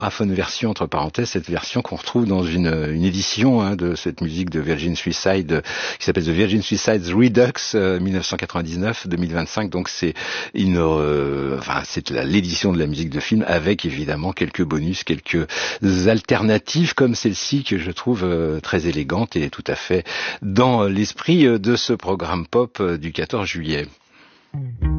Fun version, entre parenthèses, cette version qu'on retrouve dans une édition de cette musique de Virgin Suicide qui s'appelle The Virgin Suicides Redux 1999-2025. Donc c'est c'est l'édition de la musique de film avec évidemment quelques bonus, quelques alternatives comme celle-ci que je trouve très élégante et tout à fait dans l'esprit de ce programme pop du 14 juillet.